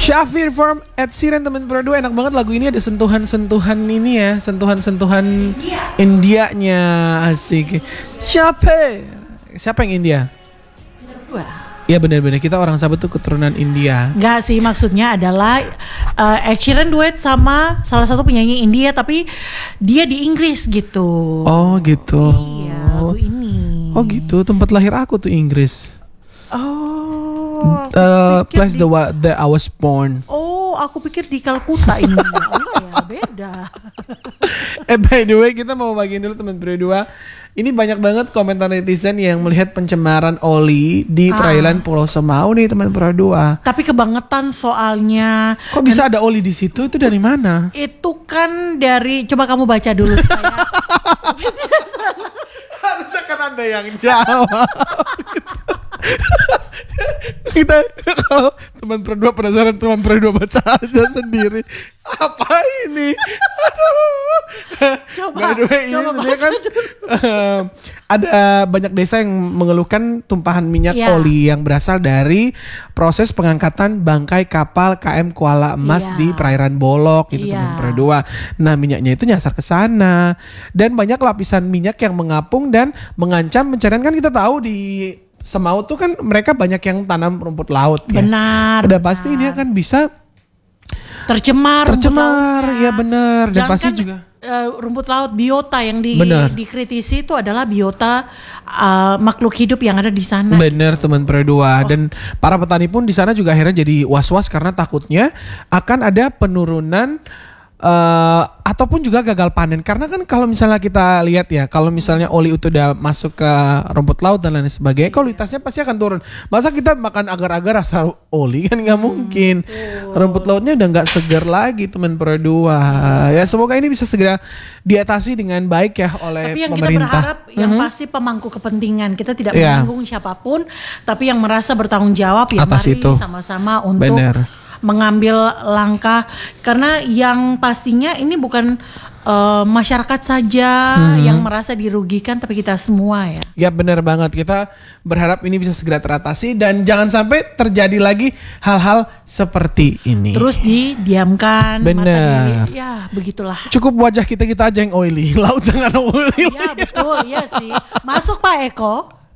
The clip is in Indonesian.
Shafir from Ed Sheeran teman berdua, enak banget lagu ini, ada sentuhan-sentuhan ini ya, sentuhan-sentuhan Indianya, asik. Siapa yang India? Ya benar-benar kita orang Sabah tuh keturunan India. Enggak sih, maksudnya adalah Ed Sheeran duet sama salah satu penyanyi India tapi dia di Inggris gitu. Oh gitu. Iya, lagu ini. Oh gitu, tempat lahir aku tuh Inggris. Oh. Place the I was born. Oh, aku pikir di Kalkuta ini. Enggak ya, beda. By the way, kita mau bagiin dulu teman berdua. Ini banyak banget komentar netizen yang melihat pencemaran oli di perairan Pulau Semau nih teman berdua. Tapi kebangetan soalnya. Kok bisa ada oli di situ? Itu dari mana? Itu kan dari, coba kamu baca dulu supaya. Harusnya kan Anda yang jawab. Kita kalau teman berdua penasaran, teman berdua baca aja sendiri. Apa ini? Aduh. Coba, By the way, ini sebenarnya kan ada banyak desa yang mengeluhkan tumpahan minyak oli yang berasal dari proses pengangkatan bangkai kapal KM Kuala Emas di perairan Bolok itu teman berdua. Nah, minyaknya itu nyasar ke sana dan banyak lapisan minyak yang mengapung dan mengancam pencarian. Kan kita tahu di Semau tuh kan mereka banyak yang tanam rumput laut ya. Benar. Udah pasti ini akan bisa tercemar ya benar. Dan pasti kan, juga rumput laut biota yang dikritisi itu adalah biota makhluk hidup yang ada di sana. Bener teman berdua. Dan para petani pun di sana juga akhirnya jadi was-was karena takutnya akan ada penurunan ataupun juga gagal panen. Karena kan kalau misalnya kita lihat ya, kalau misalnya oli itu udah masuk ke rumput laut dan lain sebagainya, kualitasnya pasti akan turun. Masa kita makan agar-agar rasa oli kan nggak mungkin. Rumput lautnya udah nggak segar lagi teman berdua. Ya semoga ini bisa segera diatasi dengan baik ya oleh tapi yang pemerintah. Kita berharap yang pasti pemangku kepentingan, kita tidak menyinggung siapapun, tapi yang merasa bertanggung jawab ya atas mari itu sama-sama untuk mengambil langkah, karena yang pastinya ini bukan masyarakat saja yang merasa dirugikan, tapi kita semua ya. Ya benar banget, kita berharap ini bisa segera teratasi dan jangan sampai terjadi lagi hal-hal seperti ini. Terus didiamkan. Benar. Ya begitulah. Cukup wajah kita aja yang oily, laut jangan oily. Ya betul, ya sih. Masuk Pak Eko.